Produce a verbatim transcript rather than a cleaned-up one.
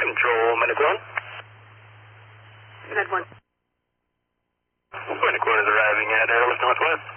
Control, Medic one. Med one. Medic one is arriving at Airlift Northwest.